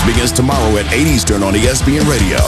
begins tomorrow at 8 Eastern on ESPN Radio.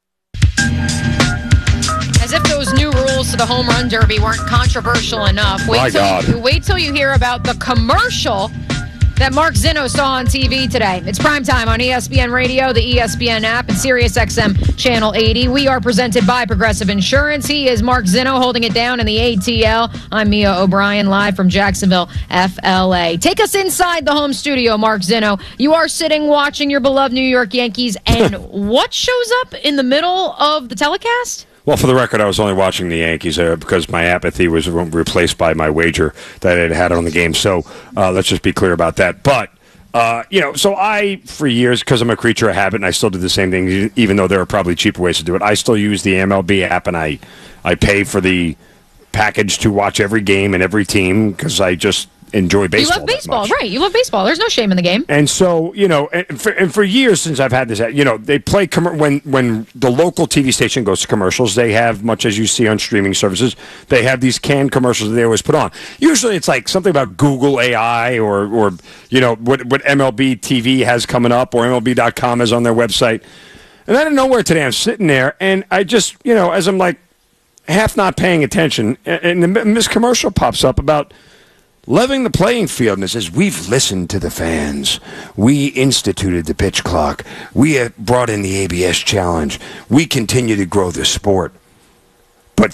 As if those new rules to the home run derby weren't controversial enough. Wait till you hear about the commercial that Mark Zinno saw on TV today. It's primetime on ESPN Radio, the ESPN app, and SiriusXM Channel 80. We are presented by Progressive Insurance. He is Mark Zinno holding it down in the ATL. I'm Mia O'Brien, live from Jacksonville, FLA. Take us inside the home studio, Mark Zinno. You are sitting watching your beloved New York Yankees, and what shows up in the middle of the telecast? Well, for the record, I was only watching the Yankees because my apathy was replaced by my wager that I had on the game. So let's just be clear about that. But, so I, for years, because I'm a creature of habit, and I still do the same thing, even though there are probably cheaper ways to do it, I still use the MLB app, and I pay for the package to watch every game and every team because I just enjoy baseball. You love baseball, right? You love baseball. There's no shame in the game. And so, and for years since I've had this, they play when the local TV station goes to commercials, they have, much as you see on streaming services, they have these canned commercials that they always put on. Usually it's like something about Google AI or what MLB TV has coming up or MLB.com has on their website. And out of nowhere today, I'm sitting there and I just, as I'm like half not paying attention, and this commercial pops up about leveling the playing field, and it says, we've listened to the fans. We instituted the pitch clock. We have brought in the ABS challenge. We continue to grow the sport. But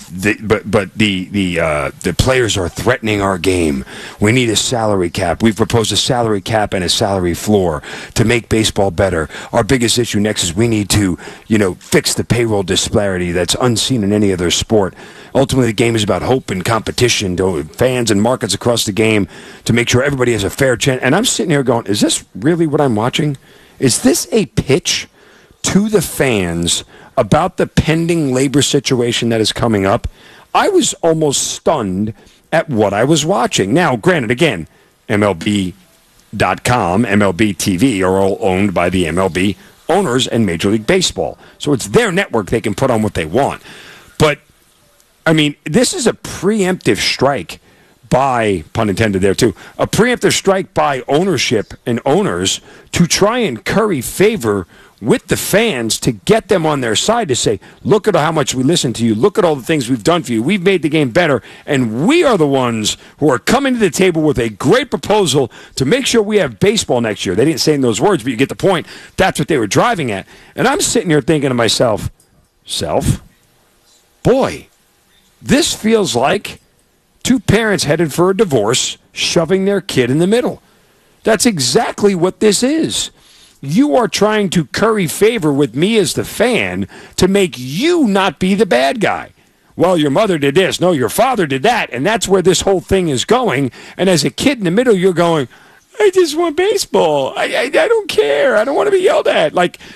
the players are threatening our game. We need a salary cap. We've proposed a salary cap and a salary floor to make baseball better. Our biggest issue next is we need to, fix the payroll disparity that's unseen in any other sport. Ultimately, the game is about hope and competition to fans and markets across the game to make sure everybody has a fair chance. And I'm sitting here going, is this really what I'm watching? Is this a pitch to the fans about the pending labor situation that is coming up? I was almost stunned at what I was watching. Now, granted, again, MLB.com, MLB TV are all owned by the MLB owners and Major League Baseball. So it's their network. They can put on what they want. But, this is a preemptive strike by, pun intended there too, a preemptive strike by ownership and owners to try and curry favor with the fans to get them on their side to say, look at how much we listen to you. Look at all the things we've done for you. We've made the game better, and we are the ones who are coming to the table with a great proposal to make sure we have baseball next year. They didn't say in those words, but you get the point. That's what they were driving at. And I'm sitting here thinking to myself, boy, this feels like two parents headed for a divorce shoving their kid in the middle. That's exactly what this is. You are trying to curry favor with me as the fan to make you not be the bad guy. Well, your mother did this. No, your father did that. And that's where this whole thing is going. And as a kid in the middle, you're going, I just want baseball. I don't care. I don't want to be yelled at.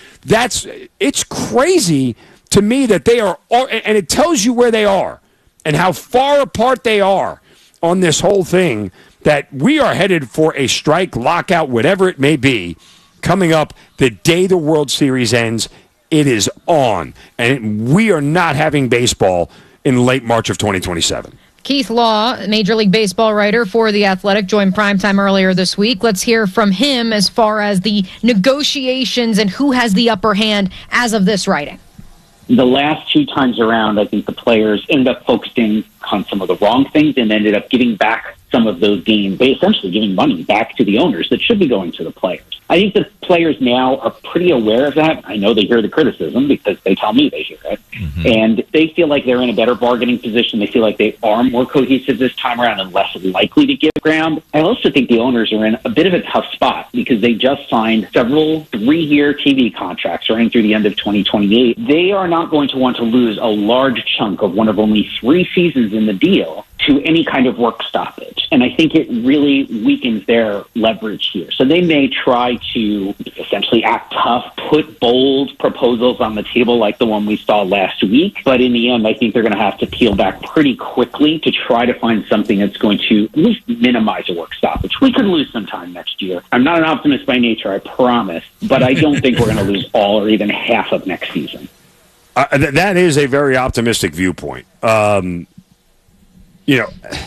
It's crazy to me that they are, and it tells you where they are and how far apart they are on this whole thing, that we are headed for a strike, lockout, whatever it may be, coming up the day the World Series ends. It is on. And we are not having baseball in late March of 2027. Keith Law, Major League Baseball writer for The Athletic, joined Primetime earlier this week. Let's hear from him as far as the negotiations and who has the upper hand as of this writing. The last two times around, I think the players ended up focusing on some of the wrong things and ended up giving back some of those gains, essentially giving money back to the owners that should be going to the players. I think the players now are pretty aware of that. I know they hear the criticism because they tell me they hear it. Mm-hmm. And they feel like they're in a better bargaining position. They feel like they are more cohesive this time around and less likely to give ground. I also think the owners are in a bit of a tough spot because they just signed several 3-year TV contracts running through the end of 2028. They are not going to want to lose a large chunk of one of only 3 seasons in the deal to any kind of work stoppage. And I think it really weakens their leverage here. So they may try to essentially act tough, put bold proposals on the table like the one we saw last week. But in the end, I think they're going to have to peel back pretty quickly to try to find something that's going to at least minimize a work stoppage. We could lose some time next year. I'm not an optimist by nature, I promise. But I don't think we're going to lose all or even half of next season. That is a very optimistic viewpoint.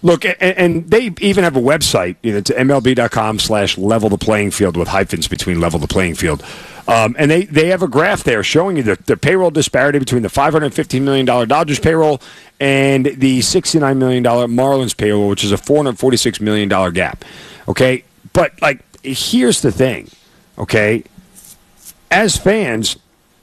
Look, and they even have a website. It's MLB.com/level the playing field with hyphens between level the playing field. And they have a graph there showing you the payroll disparity between the $515 million Dodgers payroll and the $69 million Marlins payroll, which is a $446 million gap. Okay? But, here's the thing. Okay? As fans,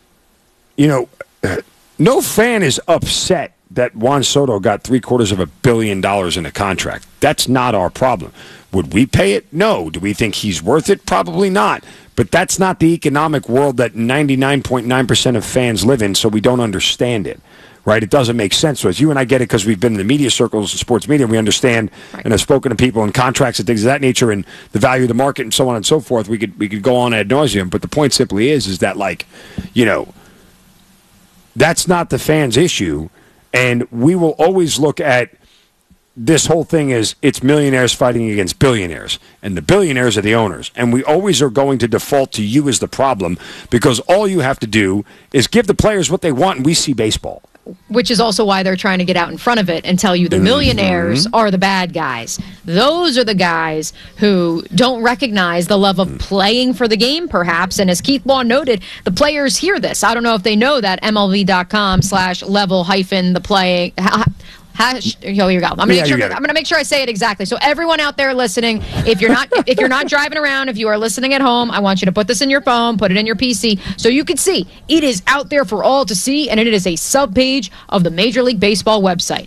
no fan is upset that Juan Soto got $750 million in a contract. That's not our problem. Would we pay it? No. Do we think he's worth it? Probably not. But that's not the economic world that 99.9% of fans live in, so we don't understand it, right? It doesn't make sense to us. You and I get it because we've been in the media circles and sports media, and we understand and have spoken to people in contracts and things of that nature and the value of the market and so on and so forth. We could go on ad nauseum, but the point simply is that, that's not the fans' issue, and we will always look at this whole thing as it's millionaires fighting against billionaires, and the billionaires are the owners, and we always are going to default to you as the problem because all you have to do is give the players what they want, and we see baseball. Which is also why they're trying to get out in front of it and tell you the millionaires are the bad guys. Those are the guys who don't recognize the love of playing for the game, perhaps. And as Keith Law noted, the players hear this. I don't know if they know that MLB.com/level-the-playing. Here we go. I'm gonna make sure I say it exactly. So everyone out there listening, if you're not driving around, if you are listening at home, I want you to put this in your phone, put it in your PC, so you can see it is out there for all to see, and it is a subpage of the Major League Baseball website,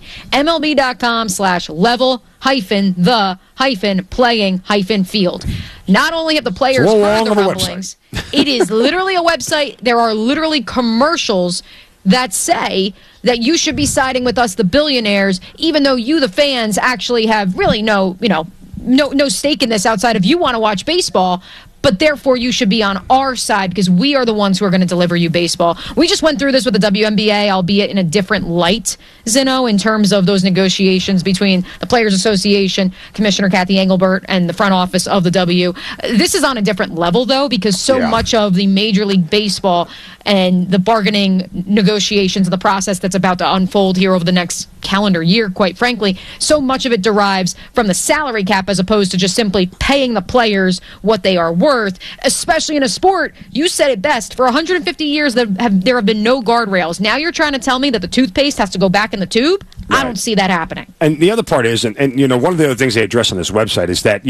MLB.com/level-the-playing-field. Not only have the players heard the rumblings, it is literally a website. There are literally commercials that say that you should be siding with us, the billionaires, even though you, the fans, actually have really no stake in this outside of you want to watch baseball. But therefore, you should be on our side because we are the ones who are going to deliver you baseball. We just went through this with the WNBA, albeit in a different light, Zinno, in terms of those negotiations between the Players Association, Commissioner Kathy Engelbert, and the front office of the W. This is on a different level, though, because so much of the Major League Baseball and the bargaining negotiations and the process that's about to unfold here over the next calendar year, quite frankly, so much of it derives from the salary cap as opposed to just simply paying the players what they are worth, especially in a sport. You said it best. For 150 years, there have been no guardrails. Now you're trying to tell me that the toothpaste has to go back in the tube? Right. I don't see that happening. And the other part is, and one of the other things they address on this website is that,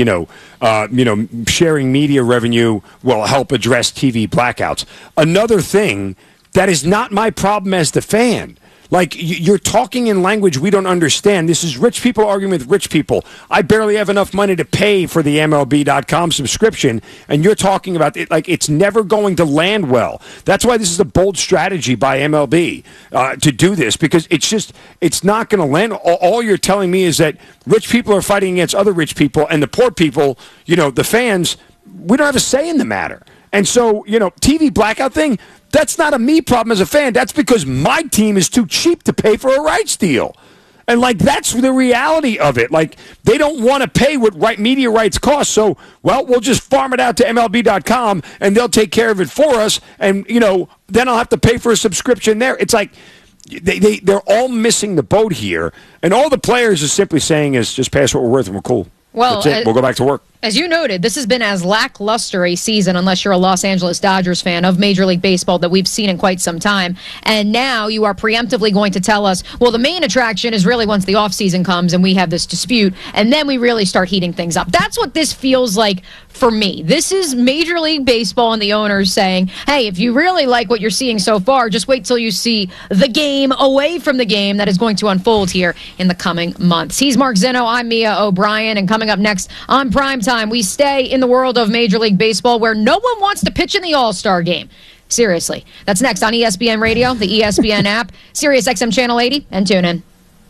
sharing media revenue will help address TV blackouts. Another thing that is not my problem as the fan. You're talking in language we don't understand. This is rich people arguing with rich people. I barely have enough money to pay for the MLB.com subscription, and you're talking about it like it's never going to land well. That's why this is a bold strategy by MLB to do this, because it's not going to land. All you're telling me is that rich people are fighting against other rich people, and the poor people, the fans, we don't have a say in the matter. And so, TV blackout thing, that's not a me problem as a fan. That's because my team is too cheap to pay for a rights deal. And, that's the reality of it. They don't want to pay what media rights cost. So, we'll just farm it out to MLB.com, and they'll take care of it for us. And, then I'll have to pay for a subscription there. It's they're all missing the boat here. And all the players are simply saying is just pay us what we're worth and we're cool. Well, that's it. We'll go back to work. As you noted, this has been as lackluster a season, unless you're a Los Angeles Dodgers fan, of Major League Baseball that we've seen in quite some time. And now you are preemptively going to tell us, well, the main attraction is really once the offseason comes and we have this dispute, and then we really start heating things up. That's what this feels like for me. This is Major League Baseball and the owners saying, hey, if you really like what you're seeing so far, just wait till you see the game away from the game that is going to unfold here in the coming months. He's Mark Zinno. I'm Mia O'Brien. And coming up next on Primetime, we stay in the world of Major League Baseball where no one wants to pitch in the All-Star game. Seriously. That's next on ESPN Radio, the ESPN app, Sirius XM Channel 80, and tune in.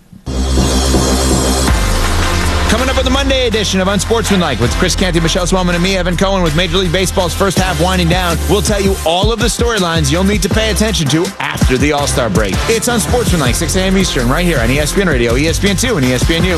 Coming up with the Monday edition of Unsportsmanlike with Chris Canty, Michelle Swellman, and me, Evan Cohen, with Major League Baseball's first half winding down. We'll tell you all of the storylines you'll need to pay attention to after the All-Star break. It's Unsportsmanlike, 6 a.m. Eastern, right here on ESPN Radio, ESPN2, and ESPNU.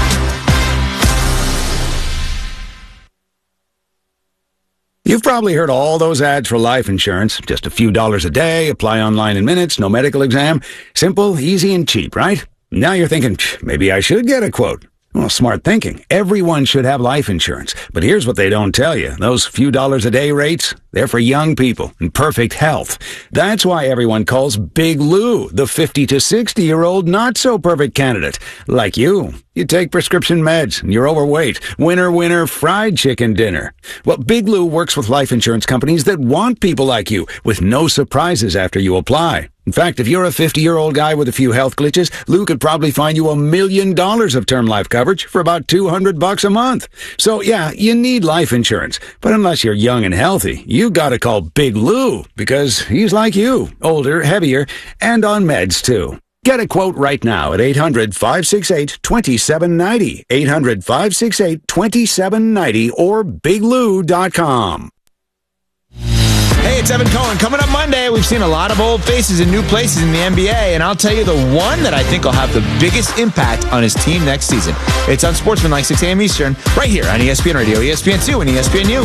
You've probably heard all those ads for life insurance. Just a few dollars a day, apply online in minutes, no medical exam. Simple, easy, and cheap, right? Now you're thinking, maybe I should get a quote. Well, smart thinking. Everyone should have life insurance. But here's what they don't tell you. Those few dollars a day rates, they're for young people in perfect health. That's why everyone calls Big Lou the 50 to 60-year-old not-so-perfect candidate. Like you. You take prescription meds, and you're overweight. Winner, winner, fried chicken dinner. Well, Big Lou works with life insurance companies that want people like you, with no surprises after you apply. In fact, if you're a 50-year-old guy with a few health glitches, Lou could probably find you $1 million of term life coverage for about $200 a month. So, yeah, you need life insurance. But unless you're young and healthy, you gotta call Big Lou, because he's like you, older, heavier, and on meds, too. Get a quote right now at 800-568-2790, 800-568-2790, or biglou.com. Hey, it's Evan Cohen. Coming up Monday, we've seen a lot of old faces in new places in the NBA, and I'll tell you the one that I think will have the biggest impact on his team next season. It's on Sportsmanlike, 6 a.m. Eastern, right here on ESPN Radio, ESPN2, and ESPNU.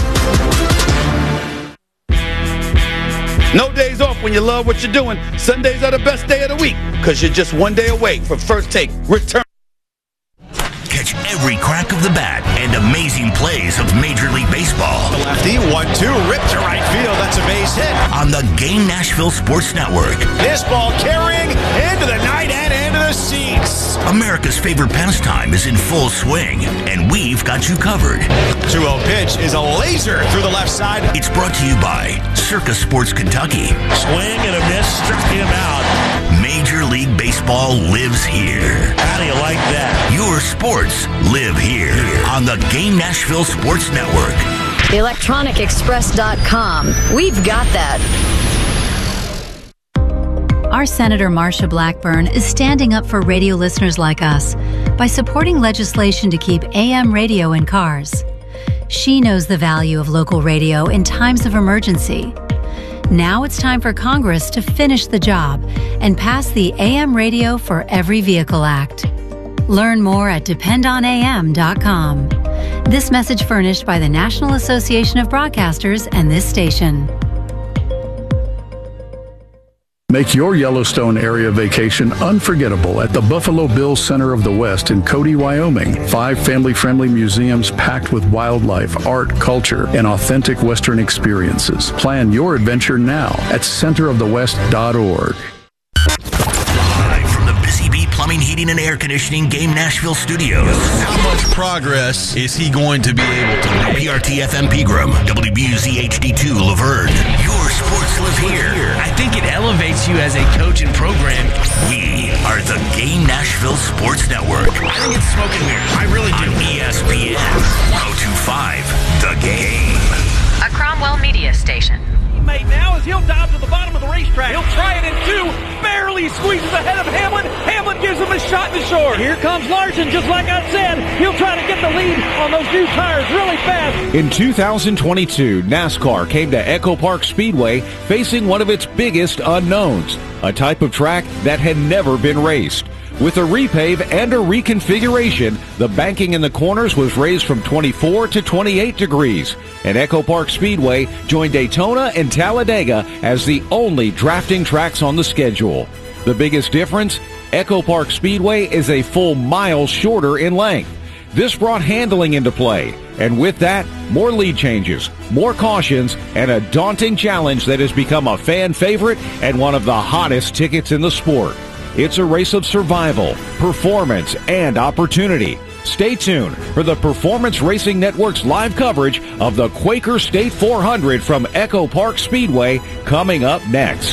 No days off when you love what you're doing. Sundays are the best day of the week because you're just one day away from First Take Return. Catch every crack of the bat and amazing plays of Major League Baseball. The lefty, 1-2, ripped to right field. That's a base hit. On the Game Nashville Sports Network. This ball carrying into the night and into the seats. America's favorite pastime is in full swing, and we've got you covered. 2-0 pitch is a laser through the left side. It's brought to you by Circa Sports Kentucky. Swing and a miss, struck him out. Major League Baseball lives here. How do you like that? Your sports live here on the Game Nashville Sports Network. ElectronicExpress.com. We've got that. Our Senator Marsha Blackburn is standing up for radio listeners like us by supporting legislation to keep AM radio in cars. She knows the value of local radio in times of emergency. Now it's time for Congress to finish the job and pass the AM Radio for Every Vehicle Act. Learn more at dependonam.com. This message furnished by the National Association of Broadcasters and this station. Make your Yellowstone area vacation unforgettable at the Buffalo Bills Center of the West in Cody, Wyoming. 5 family-friendly museums packed with wildlife, art, culture, and authentic Western experiences. Plan your adventure now at centerofthewest.org. Live from the Busy Bee Plumbing, Heating, and Air Conditioning Game Nashville Studios. How much progress is he going to be able to make? PRT-FM Pegram, WBUZ HD2 Laverne. Your sports live here. I think it elevates you as a coach and program. We are the Game Nashville Sports Network. I think it's smoking mirrors. I really do. On ESPN 1025, The Game. A Cromwell media station. Made now as he'll dive to the bottom of the racetrack. He'll try it in 2, barely squeezes ahead of Hamlin. Hamlin gives him a shot in the short. Here comes Larson, just like I said. He'll try to get the lead on those new tires really fast. In 2022, NASCAR came to Echo Park Speedway facing one of its biggest unknowns, a type of track that had never been raced. With a repave and a reconfiguration, the banking in the corners was raised from 24 to 28 degrees, and Echo Park Speedway joined Daytona and Talladega as the only drafting tracks on the schedule. The biggest difference? Echo Park Speedway is a full mile shorter in length. This brought handling into play, and with that, more lead changes, more cautions, and a daunting challenge that has become a fan favorite and one of the hottest tickets in the sport. It's a race of survival, performance, and opportunity. Stay tuned for the Performance Racing Network's live coverage of the Quaker State 400 from Echo Park Speedway coming up next.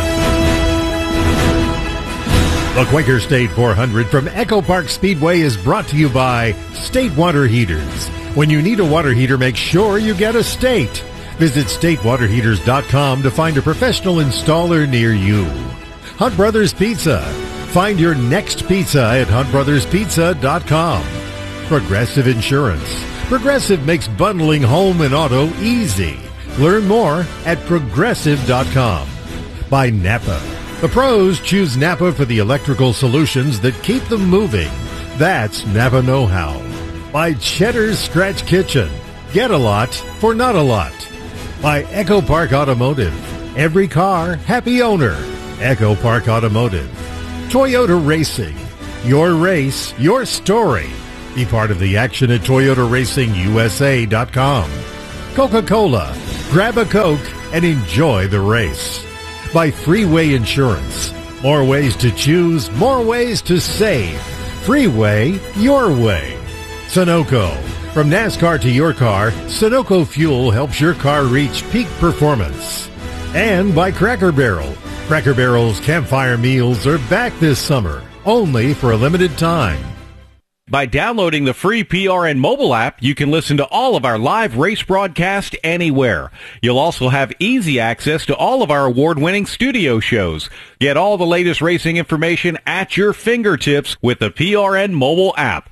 The Quaker State 400 from Echo Park Speedway is brought to you by State Water Heaters. When you need a water heater, make sure you get a State. Visit statewaterheaters.com to find a professional installer near you. Hunt Brothers Pizza. Find your next pizza at huntbrotherspizza.com. Progressive Insurance. Progressive makes bundling home and auto easy. Learn more at progressive.com. By Napa. The pros choose Napa for the electrical solutions that keep them moving. That's Napa know-how. By Cheddar's Scratch Kitchen. Get a lot for not a lot. By Echo Park Automotive. Every car, happy owner. Echo Park Automotive. Toyota Racing. Your race, your story. Be part of the action at ToyotaRacingUSA.com. Coca-Cola. Grab a Coke and enjoy the race. By Freeway Insurance. More ways to choose, more ways to save. Freeway, your way. Sunoco. From NASCAR to your car, Sunoco Fuel helps your car reach peak performance. And by Cracker Barrel. Cracker Barrel's campfire meals are back this summer, only for a limited time. By downloading the free PRN mobile app, you can listen to all of our live race broadcast anywhere. You'll also have easy access to all of our award-winning studio shows. Get all the latest racing information at your fingertips with the PRN mobile app.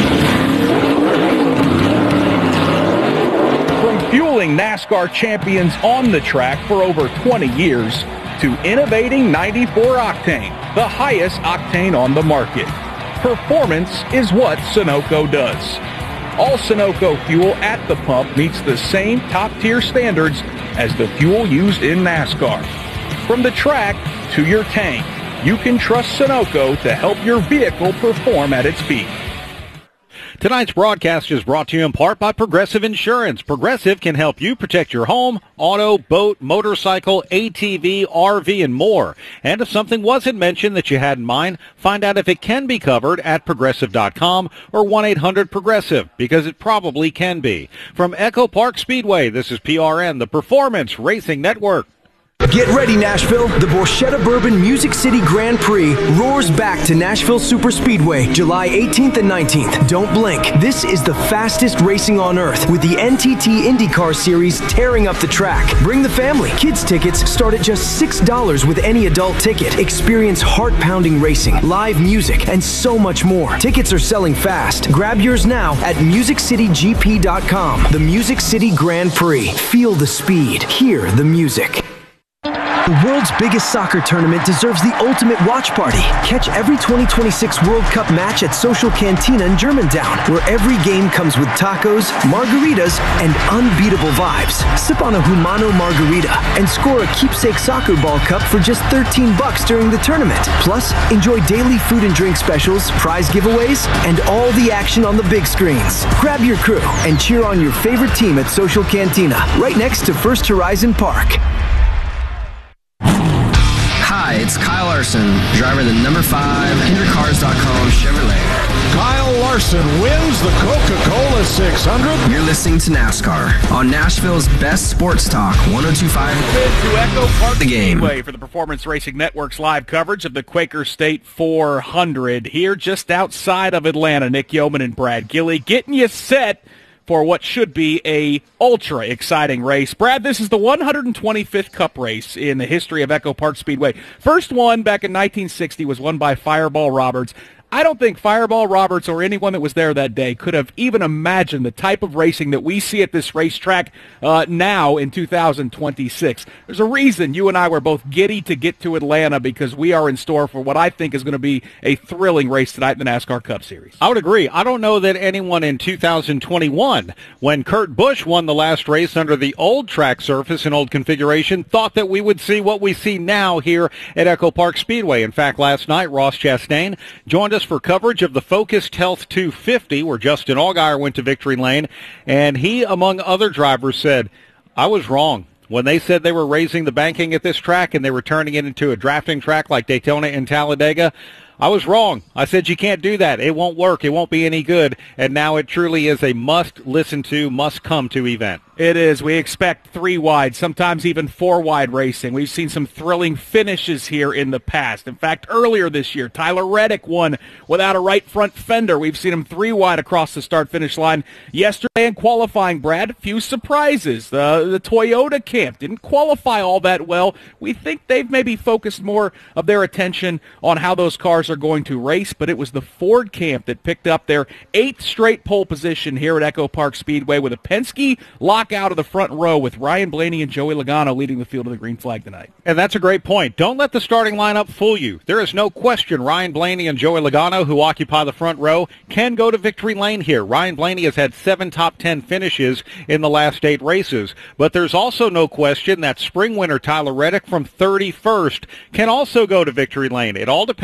From fueling NASCAR champions on the track for over 20 years to innovating 94 Octane, the highest octane on the market. Performance is what Sunoco does. All Sunoco fuel at the pump meets the same top-tier standards as the fuel used in NASCAR. From the track to your tank, you can trust Sunoco to help your vehicle perform at its peak. Tonight's broadcast is brought to you in part by Progressive Insurance. Progressive can help you protect your home, auto, boat, motorcycle, ATV, RV, and more. And if something wasn't mentioned that you had in mind, find out if it can be covered at Progressive.com or 1-800-PROGRESSIVE, because it probably can be. From Echo Park Speedway, this is PRN, the Performance Racing Network. Get ready, Nashville. The Borchetta Bourbon Music City Grand Prix roars back to Nashville Superspeedway, July 18th and 19th. Don't blink. This is the fastest racing on earth, with the NTT IndyCar Series tearing up the track. Bring the family. Kids tickets start at just $6 with any adult ticket. Experience heart-pounding racing, live music, and so much more. Tickets are selling fast. Grab yours now at MusicCityGP.com. The Music City Grand Prix. Feel the speed. Hear the music. The world's biggest soccer tournament deserves the ultimate watch party. Catch every 2026 World Cup match at Social Cantina in Germantown, where every game comes with tacos, margaritas, and unbeatable vibes. Sip on a Humano margarita and score a keepsake soccer ball cup for just $13 during the tournament. Plus, enjoy daily food and drink specials, prize giveaways, and all the action on the big screens. Grab your crew and cheer on your favorite team at Social Cantina, right next to First Horizon Park. Hi, it's Kyle Larson, driver of the number 5 HendrickCars.com Chevrolet. Kyle Larson wins the Coca-Cola 600. You're listening to NASCAR on Nashville's best sports talk, 102.5 to Echo Park The Game. Speedway for the Performance Racing Network's live coverage of the Quaker State 400 here just outside of Atlanta. Nick Yeoman and Brad Gilley getting you set for what should be a ultra exciting race. Brad, this is the 125th Cup race in the history of Echo Park Speedway. First one back in 1960 was won by Fireball Roberts. I don't think Fireball Roberts or anyone that was there that day could have even imagined the type of racing that we see at this racetrack now in 2026. There's a reason you and I were both giddy to get to Atlanta, because we are in store for what I think is going to be a thrilling race tonight in the NASCAR Cup Series. I would agree. I don't know that anyone in 2021, when Kurt Busch won the last race under the old track surface and old configuration, thought that we would see what we see now here at Echo Park Speedway. In fact, last night, Ross Chastain joined us for coverage of the Focused Health 250, where Justin Allgaier went to victory lane, and he, among other drivers, said, I was wrong. When they said they were raising the banking at this track and they were turning it into a drafting track like Daytona and Talladega, I was wrong. I said you can't do that. It won't work. It won't be any good. And now it truly is a must-listen-to, must-come-to event. It is. We expect 3-wide, sometimes even 4-wide racing. We've seen some thrilling finishes here in the past. In fact, earlier this year, Tyler Reddick won without a right front fender. We've seen him 3-wide across the start-finish line. Yesterday in qualifying, Brad, a few surprises. The Toyota camp didn't qualify all that well. We think they've maybe focused more of their attention on how those cars are going to race, but it was the Ford camp that picked up their 8th straight pole position here at Echo Park Speedway with a Penske lock out of the front row with Ryan Blaney and Joey Logano leading the field of the green flag tonight. And that's a great point. Don't let the starting lineup fool you. There is no question Ryan Blaney and Joey Logano, who occupy the front row, can go to victory lane here. Ryan Blaney has had 7 top 10 finishes in the last 8 races. But there's also no question that spring winner Tyler Reddick from 31st can also go to victory lane. It all depends on what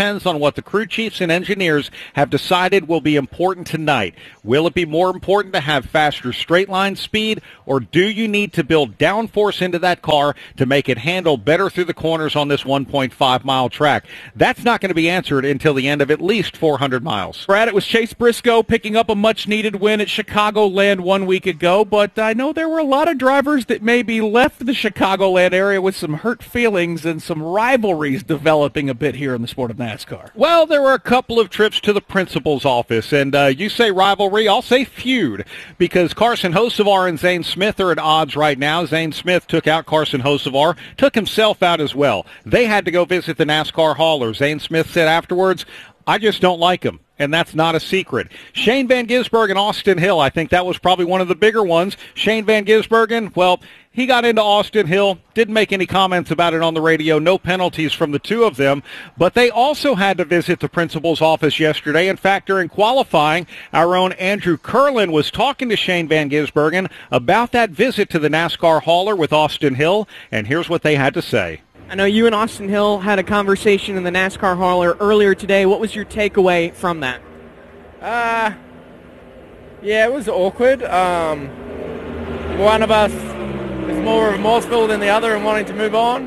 what the crew chiefs and engineers have decided will be important tonight. Will it be more important to have faster straight line speed, or do you need to build downforce into that car to make it handle better through the corners on this 1.5-mile track? That's not going to be answered until the end of at least 400 miles. Brad, it was Chase Briscoe picking up a much-needed win at Chicagoland 1 week ago, but I know there were a lot of drivers that maybe left the Chicagoland area with some hurt feelings and some rivalries developing a bit here in the sport of NASCAR. Well, there were a couple of trips to the principal's office, and you say rivalry, I'll say feud, because Carson Hocevar and Zane Smith are at odds right now. Zane Smith took out Carson Hocevar, took himself out as well. They had to go visit the NASCAR hauler. Zane Smith said afterwards, I just don't like him, and that's not a secret. Shane Van Gisbergen and Austin Hill, I think that was probably one of the bigger ones. Shane Van Gisbergen, well, he got into Austin Hill, didn't make any comments about it on the radio, no penalties from the two of them, but they also had to visit the principal's office yesterday. In fact, during qualifying, our own Andrew Curlin was talking to Shane Van Gisbergen about that visit to the NASCAR hauler with Austin Hill, and here's what they had to say. I know you and Austin Hill had a conversation in the NASCAR hauler earlier today. What was your takeaway from that? Yeah, it was awkward. One of us is more remorseful than the other and wanting to move on.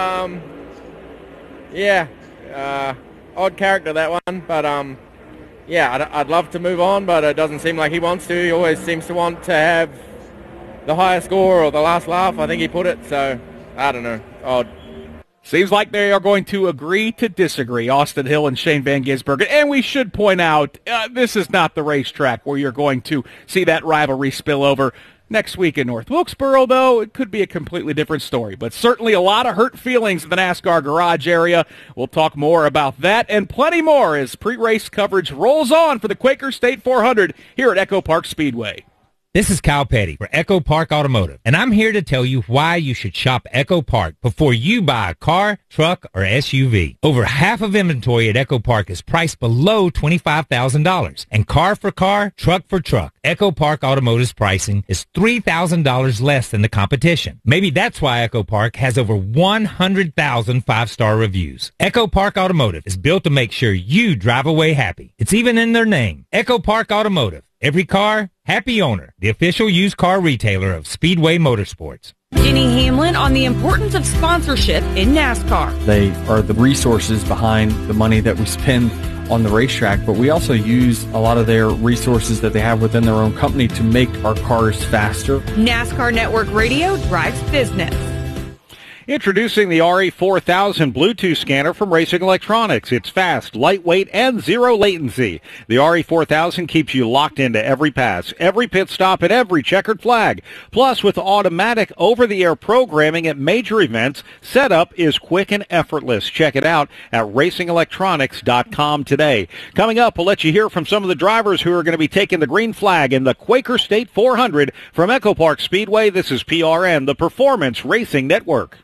Odd character, that one. But, I'd love to move on, but it doesn't seem like he wants to. He always seems to want to have the highest score or the last laugh, I think he put it. So, I don't know. Odd. Seems like they are going to agree to disagree, Austin Hill and Shane Van Gisbergen. And we should point out, this is not the racetrack where you're going to see that rivalry spill over. Next week in North Wilkesboro, though, it could be a completely different story. But certainly a lot of hurt feelings in the NASCAR garage area. We'll talk more about that and plenty more as pre-race coverage rolls on for the Quaker State 400 here at Echo Park Speedway. This is Kyle Petty for Echo Park Automotive, and I'm here to tell you why you should shop Echo Park before you buy a car, truck, or SUV. Over half of inventory at Echo Park is priced below $25,000, and car for car, truck for truck, Echo Park Automotive's pricing is $3,000 less than the competition. Maybe that's why Echo Park has over 100,000 five-star reviews. Echo Park Automotive is built to make sure you drive away happy. It's even in their name, Echo Park Automotive. Every car, happy owner. The official used car retailer of Speedway Motorsports. Jenny Hamlin on the importance of sponsorship in NASCAR. They are the resources behind the money that we spend on the racetrack, but we also use a lot of their resources that they have within their own company to make our cars faster. NASCAR Network Radio drives business. Introducing the RE4000 Bluetooth scanner from Racing Electronics. It's fast, lightweight, and zero latency. The RE4000 keeps you locked into every pass, every pit stop, and every checkered flag. Plus, with automatic over-the-air programming at major events, setup is quick and effortless. Check it out at racingelectronics.com today. Coming up, we'll let you hear from some of the drivers who are going to be taking the green flag in the Quaker State 400 from Echo Park Speedway. This is PRN, the Performance Racing Network.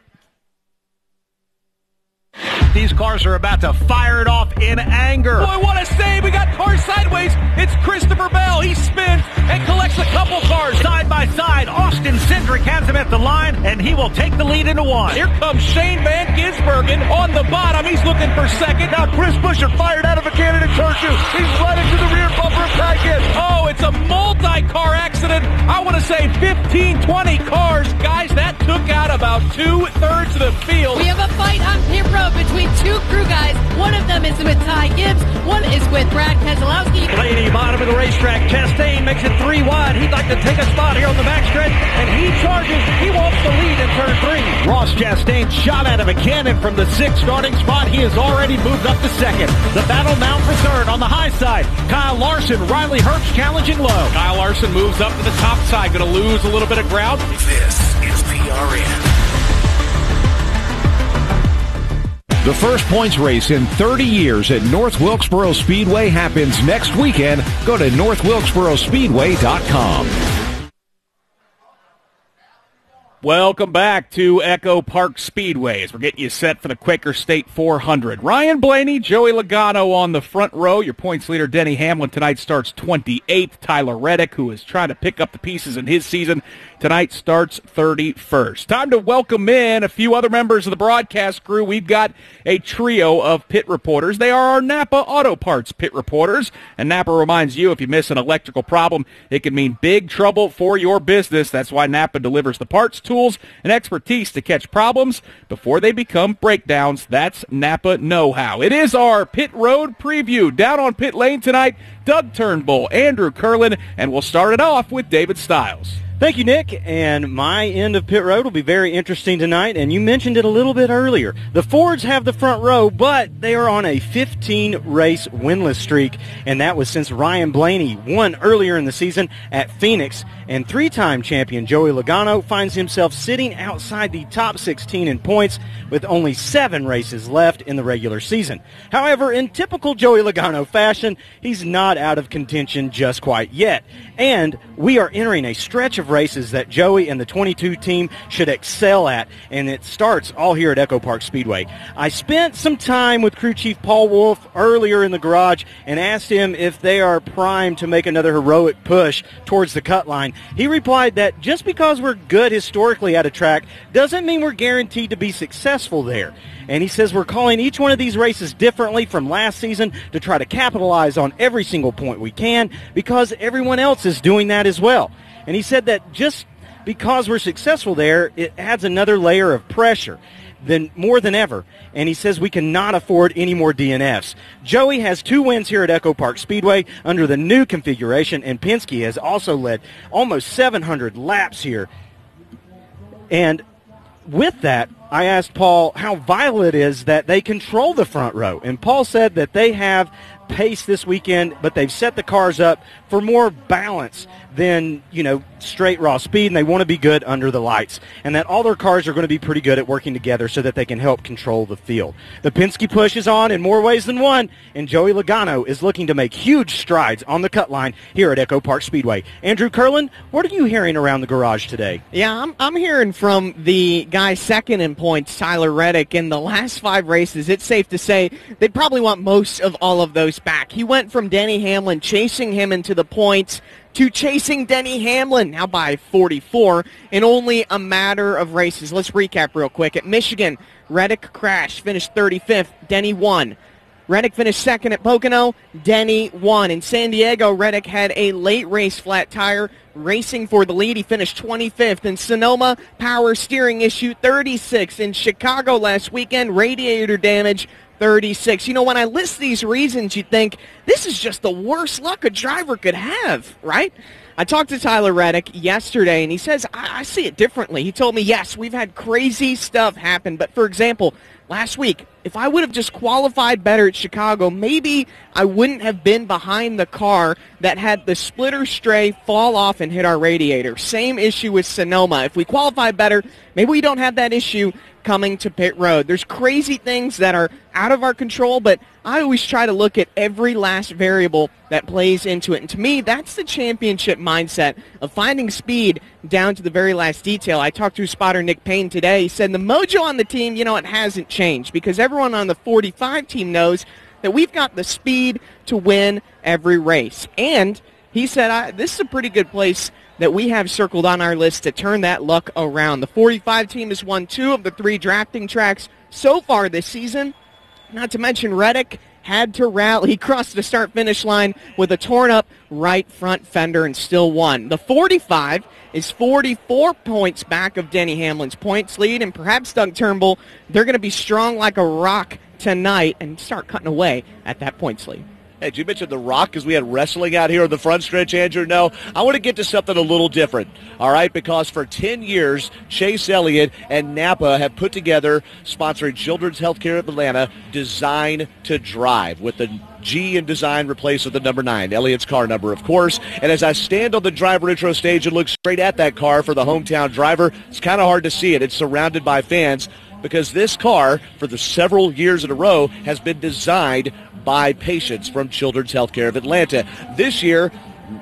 These cars are about to fire it off in anger. Boy, what a save. We got cars sideways. It's Christopher Bell. He spins and collects a couple cars. Side by side, Austin Cindric has him at the line, and he will take the lead into one. Here comes Shane Van Gisbergen on the bottom. He's looking for second. Now Chris Buescher fired out of a cannon in turn two. He's right into the rear bumper of Ty Gibbs. Oh, it's a multi-car accident. I want to say 15, 20 cars. Guys, that took out about 2/3 of the field. We have a fight on pit road between two crew guys. One of them is with Ty Gibbs. One is with Brad Keselowski. Blaney, bottom of the racetrack. Chastain makes it 3 wide. He'd like to take a spot here on the backstretch, and he charges. He wants the lead in turn 3. Ross Chastain shot out of a cannon from the 6th starting spot. He has already moved up to 2nd. The battle now for 3rd on the high side. Kyle Larson, Riley Herbst challenging low. Kyle Larson moves up to the top side. Going to lose a little bit of ground. This is PRN. The first points race in 30 years at North Wilkesboro Speedway happens next weekend. Go to northwilkesborospeedway.com. Welcome back to Echo Park Speedway as we're getting you set for the Quaker State 400. Ryan Blaney, Joey Logano on the front row. Your points leader, Denny Hamlin, tonight starts 28th. Tyler Reddick, who is trying to pick up the pieces in his season, Tonight starts 31st. Time to welcome in a few other members of the broadcast crew. We've got a trio of pit reporters. They are our Napa Auto Parts pit reporters. And Napa reminds you, if you miss an electrical problem, it can mean big trouble for your business. That's why Napa delivers the parts, tools, and expertise to catch problems before they become breakdowns. That's Napa know-how. It is our Pit Road preview. Down on pit lane tonight, Doug Turnbull, Andrew Curlin, and we'll start it off with David Stiles. Thank you, Nick, and my end of pit road will be very interesting tonight, and you mentioned it a little bit earlier. The Fords have the front row, but they are on a 15-race winless streak, and that was since Ryan Blaney won earlier in the season at Phoenix, and three-time champion Joey Logano finds himself sitting outside the top 16 in points with only 7 races left in the regular season. However, in typical Joey Logano fashion, he's not out of contention just quite yet, and we are entering a stretch of races that Joey and the 22 team should excel at, and it starts all here at Echo Park Speedway. I spent some time with crew chief Paul Wolf earlier in the garage and asked him if they are primed to make another heroic push towards the cut line. He replied that just because we're good historically at a track doesn't mean we're guaranteed to be successful there. And he says we're calling each one of these races differently from last season to try to capitalize on every single point we can because everyone else is doing that as well. And he said that just because we're successful there, it adds another layer of pressure more than ever. And he says we cannot afford any more DNFs. Joey has 2 wins here at Echo Park Speedway under the new configuration, and Penske has also led almost 700 laps here. And with that, I asked Paul how vital it is that they control the front row. And Paul said that they have pace this weekend, but they've set the cars up for more balance than, straight raw speed, and they want to be good under the lights. And that all their cars are going to be pretty good at working together so that they can help control the field. The Penske push is on in more ways than one, and Joey Logano is looking to make huge strides on the cut line here at Echo Park Speedway. Andrew Curlin, what are you hearing around the garage today? Yeah, I'm hearing from the guy second in points, Tyler Reddick. In the last 5 races, it's safe to say they'd probably want most of all of those back. He went from Denny Hamlin chasing him into the points to chasing Denny Hamlin now by 44 in only a matter of races. Let's recap real quick. At Michigan, Reddick crashed, finished 35th, Denny won. Reddick finished second at Pocono, Denny won. In San Diego, Reddick had a late race flat tire, racing for the lead. He finished 25th. In Sonoma, power steering issue, 36th. In Chicago last weekend, radiator damage, 36. When I list these reasons, you think this is just the worst luck a driver could have, right? I talked to Tyler Reddick yesterday, and he says, I see it differently. He told me, yes, we've had crazy stuff happen, but for example, last week, if I would have just qualified better at Chicago, maybe I wouldn't have been behind the car that had the splitter stray fall off and hit our radiator. Same issue with Sonoma. If we qualify better, maybe we don't have that issue coming to pit road. There's crazy things that are out of our control, but I always try to look at every last variable that plays into it. And to me, that's the championship mindset of finding speed down to the very last detail. I talked to spotter Nick Payne today. He said the mojo on the team, it hasn't changed because everyone on the 45 team knows that we've got the speed to win every race. And he said, this is a pretty good place that we have circled on our list to turn that luck around. The 45 team has won 2 of the 3 drafting tracks so far this season. Not to mention Reddick had to rally. He crossed the start-finish line with a torn-up right front fender and still won. The 45 is 44 points back of Denny Hamlin's points lead, and perhaps Doug Turnbull, they're going to be strong like a rock tonight and start cutting away at that points lead. Hey, did you mention The Rock because we had wrestling out here on the front stretch, Andrew? No, I want to get to something a little different, all right, because for 10 years, Chase Elliott and Napa have put together, sponsoring Children's Healthcare of Atlanta, Design to Drive, with the G in design replaced with the number 9, Elliott's car number, of course. And as I stand on the driver intro stage and look straight at that car for the hometown driver, it's kind of hard to see it. It's surrounded by fans because this car, for the several years in a row, has been designed by patients from Children's Healthcare of Atlanta. This year,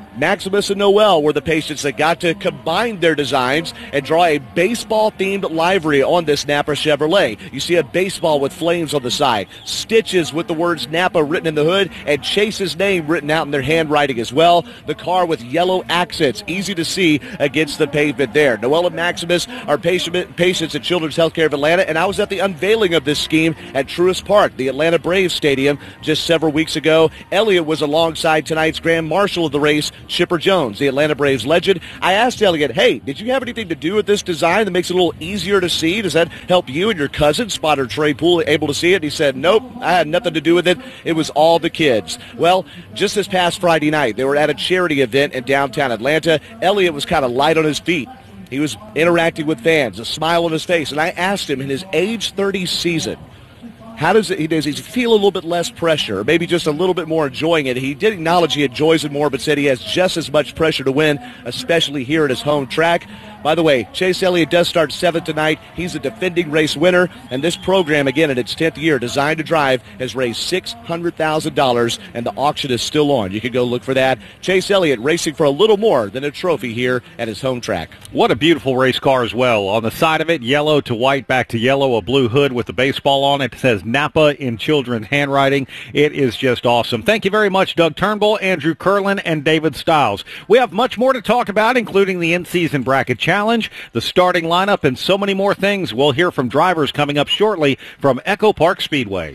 Maximus and Noel were the patients that got to combine their designs and draw a baseball-themed livery on this Napa Chevrolet. You see a baseball with flames on the side, stitches with the words Napa written in the hood, and Chase's name written out in their handwriting as well. The car with yellow accents, easy to see against the pavement there. Noel and Maximus are patients at Children's Healthcare of Atlanta, and I was at the unveiling of this scheme at Truist Park, the Atlanta Braves Stadium, just several weeks ago. Elliott was alongside tonight's Grand Marshal of the race, Chipper Jones, the Atlanta Braves legend. I asked Elliott, hey, did you have anything to do with this design that makes it a little easier to see? Does that help you and your cousin, spotter Trey Poole, able to see it? And he said, nope, I had nothing to do with it. It was all the kids. Well, just this past Friday night, they were at a charity event in downtown Atlanta. Elliott was kind of light on his feet. He was interacting with fans, a smile on his face. And I asked him in his age 30 season, does he feel a little bit less pressure, or maybe just a little bit more enjoying it? He did acknowledge he enjoys it more, but said he has just as much pressure to win, especially here at his home track. By the way, Chase Elliott does start 7th tonight. He's a defending race winner, and this program, again, in its 10th year, Designed to Drive, has raised $600,000, and the auction is still on. You can go look for that. Chase Elliott racing for a little more than a trophy here at his home track. What a beautiful race car as well. On the side of it, yellow to white, back to yellow, a blue hood with the baseball on it. It says Napa in children's handwriting. It is just awesome. Thank you very much, Doug Turnbull, Andrew Curlin, and David Stiles. We have much more to talk about, including the in-season bracket challenge, the starting lineup, and so many more things. We'll hear from drivers coming up shortly from Echo Park Speedway.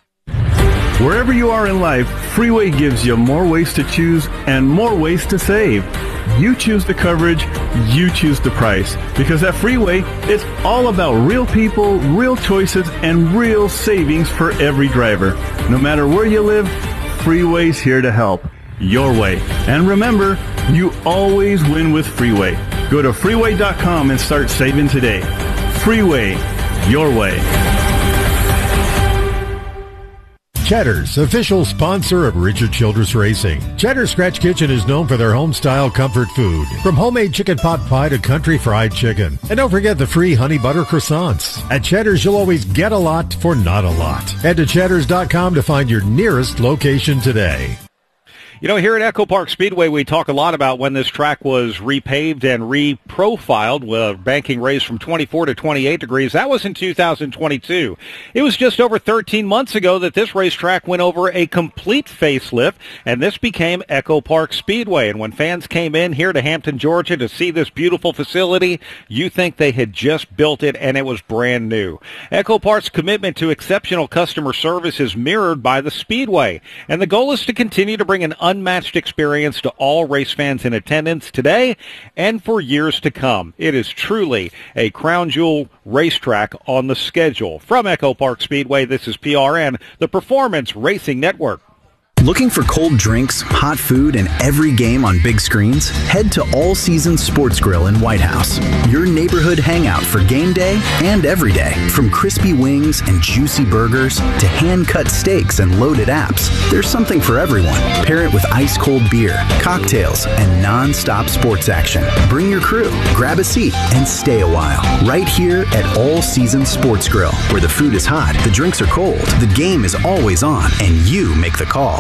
Wherever you are in life, Freeway gives you more ways to choose and more ways to save. You choose the coverage, you choose the price. Because at Freeway, it's all about real people, real choices, and real savings for every driver. No matter where you live, Freeway's here to help. Your way. And remember, you always win with Freeway. Go to freeway.com and start saving today. Freeway, your way. Cheddar's, official sponsor of Richard Childress Racing. Cheddar's Scratch Kitchen is known for their home-style comfort food, from homemade chicken pot pie to country fried chicken. And don't forget the free honey butter croissants. At Cheddar's, you'll always get a lot for not a lot. Head to cheddars.com to find your nearest location today. You know, here at Echo Park Speedway, we talk a lot about when this track was repaved and reprofiled, with banking raised from 24 to 28 degrees. That was in 2022. It was just over 13 months ago that this racetrack went over a complete facelift, and this became Echo Park Speedway. And when fans came in here to Hampton, Georgia to see this beautiful facility, you think they had just built it and it was brand new. Echo Park's commitment to exceptional customer service is mirrored by the Speedway, and the goal is to continue to bring an unmatched experience to all race fans in attendance today and for years to come. It is truly a crown jewel racetrack on the schedule. From Echo Park Speedway, this is PRN, the Performance Racing Network. Looking for cold drinks, hot food, and every game on big screens? Head to All Seasons Sports Grill in White House. Your neighborhood hangout for game day and every day. From crispy wings and juicy burgers to hand-cut steaks and loaded apps, there's something for everyone. Pair it with ice-cold beer, cocktails, and non-stop sports action. Bring your crew, grab a seat, and stay a while. Right here at All Seasons Sports Grill, where the food is hot, the drinks are cold, the game is always on, and you make the call.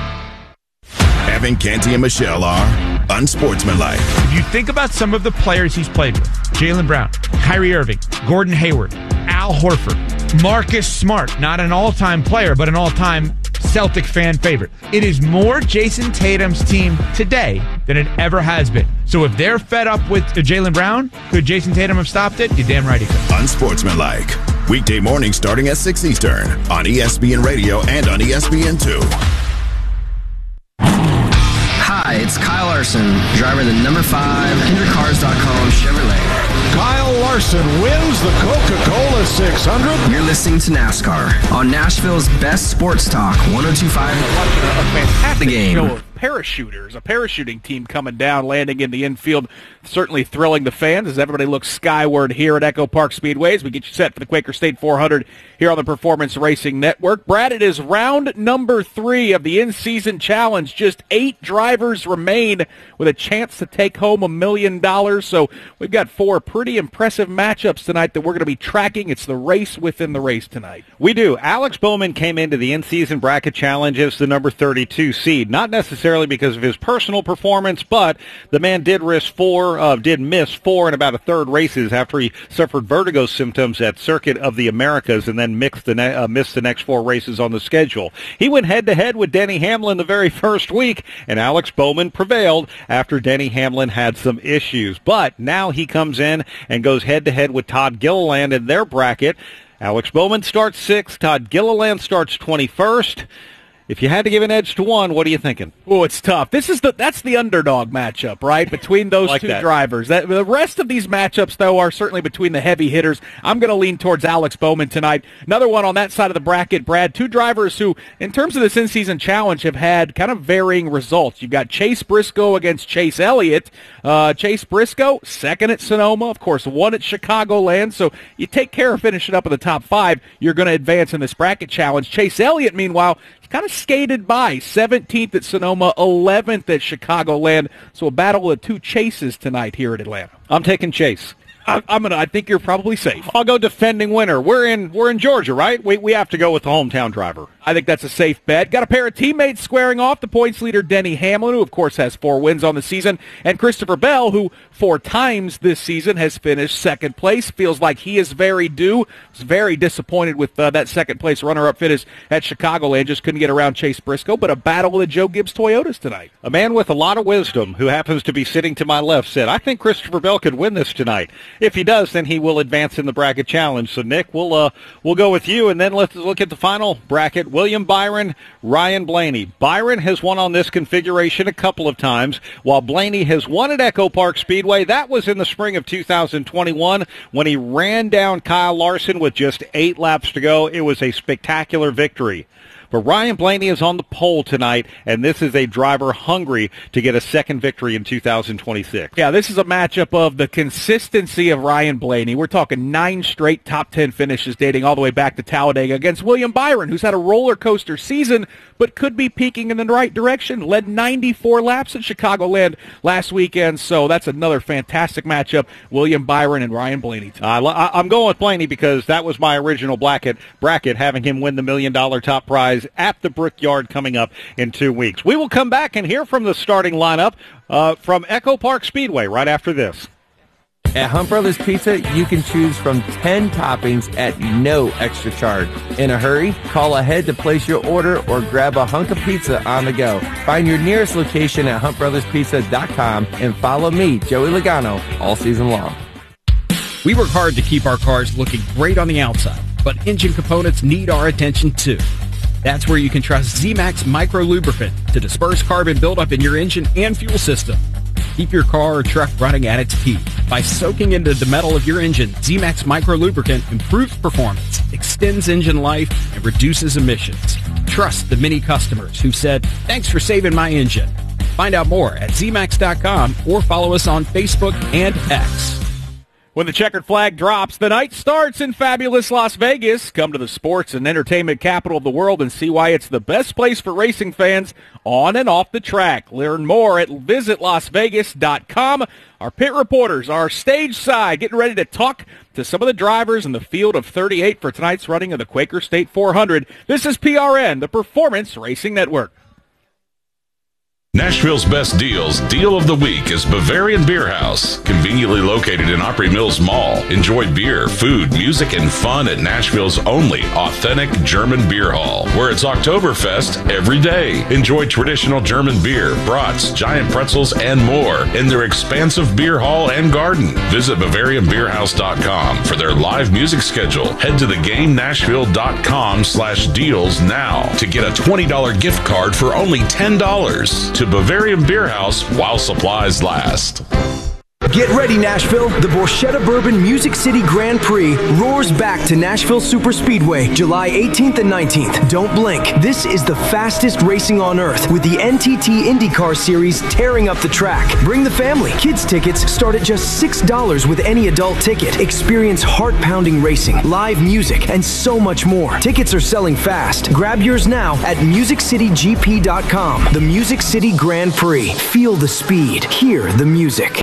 Evan Canty and Michelle are unsportsmanlike. If you think about some of the players he's played with, Jaylen Brown, Kyrie Irving, Gordon Hayward, Al Horford, Marcus Smart, not an all-time player, but an all-time Celtic fan favorite. It is more Jason Tatum's team today than it ever has been. So if they're fed up with Jaylen Brown, could Jason Tatum have stopped it? You're damn right he could. Unsportsmanlike. Weekday mornings starting at 6 Eastern on ESPN Radio and on ESPN2. Hi, it's Kyle Larson, driver of the number 5 HendrickCars.com Chevrolet. Kyle Larson wins the Coca-Cola 600. You're listening to NASCAR on Nashville's best sports talk, 102.5. A fantastic The Game. show of parachuters, a parachuting team coming down, landing in the infield, certainly thrilling the fans as everybody looks skyward here at Echo Park Speedway as we get you set for the Quaker State 400 here on the Performance Racing Network. Brad, it is round number 3 of the in-season challenge. Just 8 drivers remain with a chance to take home $1 million. So we've got 4 pretty impressive matchups tonight that we're going to be tracking. It's the race within the race tonight. We do. Alex Bowman came into the in-season bracket challenge as the number 32 seed. Not necessarily necessarily because of his personal performance, but the man did miss 4 and about a third races after he suffered vertigo symptoms at Circuit of the Americas and then missed the next 4 races on the schedule. He went head-to-head with Denny Hamlin the very first week, and Alex Bowman prevailed after Denny Hamlin had some issues. But now he comes in and goes head-to-head with Todd Gilliland in their bracket. Alex Bowman starts 6th. Todd Gilliland starts 21st. If you had to give an edge to one, what are you thinking? Oh, it's tough. That's the underdog matchup, right, between those two drivers. The rest of these matchups, though, are certainly between the heavy hitters. I'm going to lean towards Alex Bowman tonight. Another one on that side of the bracket, Brad, 2 drivers who, in terms of this in-season challenge, have had kind of varying results. You've got Chase Briscoe against Chase Elliott. Chase Briscoe, 2nd at Sonoma, of course, 1 at Chicagoland. So you take care of finishing up in the top 5, you're going to advance in this bracket challenge. Chase Elliott, meanwhile, kind of skated by, 17th at Sonoma, 11th at Chicagoland. So a battle of 2 chases tonight here at Atlanta. I'm taking Chase. I think you're probably safe. I'll go defending winner. We're in Georgia, right? We have to go with the hometown driver. I think that's a safe bet. Got a pair of teammates squaring off. The points leader, Denny Hamlin, who, of course, has 4 wins on the season, and Christopher Bell, who 4 times this season has finished 2nd place. Feels like he is very due. Was very disappointed with that 2nd place runner-up finish at Chicagoland. Just couldn't get around Chase Briscoe, but a battle of the Joe Gibbs Toyotas tonight. A man with a lot of wisdom who happens to be sitting to my left said, I think Christopher Bell could win this tonight. If he does, then he will advance in the bracket challenge. So, Nick, we'll go with you, and then let's look at the final bracket. William Byron, Ryan Blaney. Byron has won on this configuration a couple of times, while Blaney has won at Echo Park Speedway. That was in the spring of 2021 when he ran down Kyle Larson with just 8 laps to go. It was a spectacular victory. But Ryan Blaney is on the pole tonight, and this is a driver hungry to get a 2nd victory in 2026. Yeah, this is a matchup of the consistency of Ryan Blaney. We're talking 9 straight top 10 finishes dating all the way back to Talladega against William Byron, who's had a roller coaster season but could be peaking in the right direction. Led 94 laps at Chicagoland last weekend, so that's another fantastic matchup, William Byron and Ryan Blaney. I'm going with Blaney because that was my original bracket, having him win the $1 million top prize at the Brickyard coming up in 2 weeks. We will come back and hear from the starting lineup from Echo Park Speedway right after this. At Hunt Brothers Pizza, you can choose from 10 toppings at no extra charge. In a hurry, call ahead to place your order or grab a hunk of pizza on the go. Find your nearest location at huntbrotherspizza.com and follow me, Joey Logano, all season long. We work hard to keep our cars looking great on the outside, but engine components need our attention too. That's where you can trust Z-Max Micro Lubricant to disperse carbon buildup in your engine and fuel system. Keep your car or truck running at its peak. By soaking into the metal of your engine, Z-Max Micro Lubricant improves performance, extends engine life, and reduces emissions. Trust the many customers who said, "Thanks for saving my engine." Find out more at zmax.com or follow us on Facebook and X. When the checkered flag drops, the night starts in fabulous Las Vegas. Come to the sports and entertainment capital of the world and see why it's the best place for racing fans on and off the track. Learn more at visitlasvegas.com. Our pit reporters are stage side, getting ready to talk to some of the drivers in the field of 38 for tonight's running of the Quaker State 400. This is PRN, the Performance Racing Network. Nashville's best deals. Deal of the week is Bavarian Beer House. Conveniently located in Opry Mills Mall. Enjoy beer, food, music, and fun at Nashville's only authentic German beer hall, where it's Oktoberfest every day. Enjoy traditional German beer, brats, giant pretzels, and more in their expansive beer hall and garden. Visit BavarianBeerHouse.com for their live music schedule. Head to theGameNashville.com/deals now to get a $20 gift card for only $10 to Bavarian Beer House while supplies last. Get ready, Nashville. The Borchetta Bourbon Music City Grand Prix roars back to Nashville Superspeedway, July 18th and 19th. Don't blink. This is the fastest racing on earth, with the NTT IndyCar Series tearing up the track. Bring the family. Kids tickets start at just $6 with any adult ticket. Experience heart-pounding racing, live music, and so much more. Tickets are selling fast. Grab yours now at MusicCityGP.com. The Music City Grand Prix. Feel the speed. Hear the music.